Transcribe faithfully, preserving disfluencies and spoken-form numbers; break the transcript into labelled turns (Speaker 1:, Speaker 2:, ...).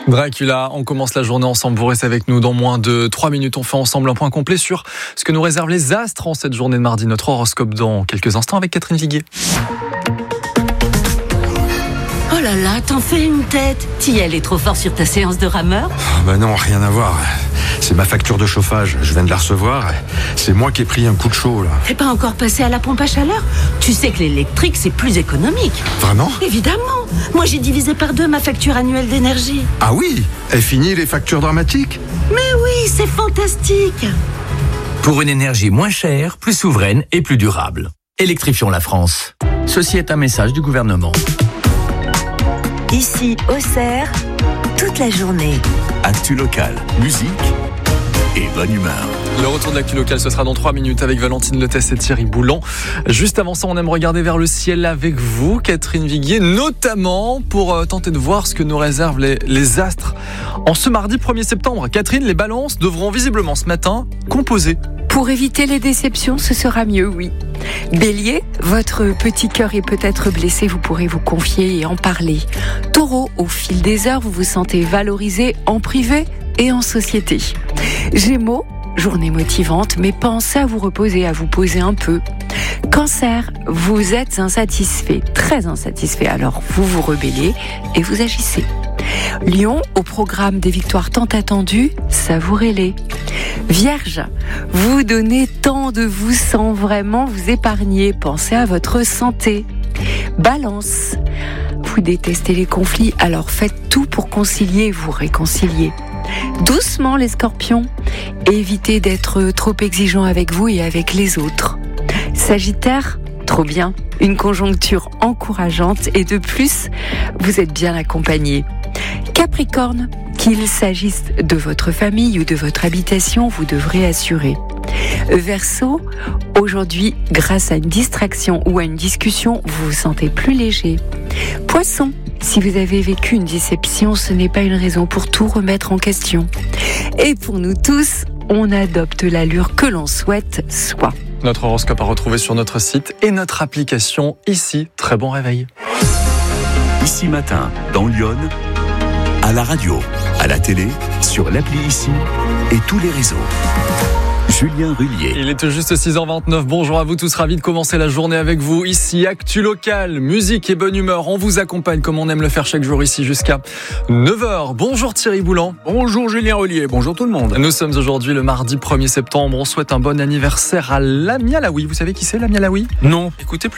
Speaker 1: Dracula, on commence la journée ensemble, vous restez avec nous dans moins de trois minutes. On fait ensemble un point complet sur ce que nous réservent les astres en cette journée de mardi. Notre horoscope dans quelques instants avec Catherine Viguier.
Speaker 2: Oh là là, t'en fais une tête. T'y es allé trop fort sur ta séance de rameur ?
Speaker 3: Oh bah non, rien à voir. C'est ma facture de chauffage, je viens de la recevoir. C'est moi qui ai pris un coup de chaud là.
Speaker 2: T'es pas encore passé à la pompe à chaleur ? Tu sais que l'électrique c'est plus économique.
Speaker 3: Vraiment ?
Speaker 2: Évidemment. Moi j'ai divisé par deux ma facture annuelle d'énergie.
Speaker 3: Ah oui ? Est fini les factures dramatiques ?
Speaker 2: Mais oui, c'est fantastique.
Speaker 4: Pour une énergie moins chère, plus souveraine et plus durable. Électrifions la France. Ceci est un message du gouvernement.
Speaker 5: Ici, Auxerre, toute la journée.
Speaker 4: Actu locale, musique et bonne humeur.
Speaker 1: Le retour de l'actu locale, ce sera dans trois minutes avec Valentine Letès et Thierry Boulan. Juste avant ça, on aime regarder vers le ciel avec vous, Catherine Viguier, notamment pour euh, tenter de voir ce que nous réservent les, les astres. En ce mardi premier septembre, Catherine, les balances devront visiblement ce matin composer.
Speaker 6: Pour éviter les déceptions, ce sera mieux, oui. Bélier, votre petit cœur est peut-être blessé, vous pourrez vous confier et en parler. Taureau, au fil des heures, vous vous sentez valorisé en privé et en société. Gémeaux, journée motivante, mais pensez à vous reposer, à vous poser un peu. Cancer, vous êtes insatisfait, très insatisfait, alors vous vous rebellez et vous agissez. Lion, au programme des victoires tant attendues, savourez-les. Vierge, vous donnez tant de vous sans vraiment vous épargner, pensez à votre santé. Balance, vous détestez les conflits, alors faites tout pour concilier et vous réconcilier. Doucement les scorpions, évitez d'être trop exigeants avec vous et avec les autres. Sagittaire, trop bien, une conjoncture encourageante et de plus, vous êtes bien accompagné. Capricorne, qu'il s'agisse de votre famille ou de votre habitation, vous devrez assurer. Verseau, aujourd'hui, grâce à une distraction ou à une discussion, vous vous sentez plus léger. Poisson, si vous avez vécu une déception, ce n'est pas une raison pour tout remettre en question. Et pour nous tous, on adopte l'allure que l'on souhaite soit.
Speaker 1: Notre horoscope à retrouver sur notre site et notre application Ici. Très bon réveil.
Speaker 4: Ici matin, dans Lyon, à la radio, à la télé, sur l'appli Ici et tous les réseaux. Julien Rullier.
Speaker 1: Il est juste six heures vingt-neuf. Bonjour à vous tous, ravis de commencer la journée avec vous. Ici, Actu Local, musique et bonne humeur. On vous accompagne comme on aime le faire chaque jour ici jusqu'à neuf heures. Bonjour Thierry Boulan.
Speaker 7: Bonjour Julien Rullier, bonjour tout le monde.
Speaker 1: Nous sommes aujourd'hui le mardi premier septembre. On souhaite un bon anniversaire à Lamia Laoui. Vous savez qui c'est, Lamia Laoui ?
Speaker 7: Non.
Speaker 1: Écoutez,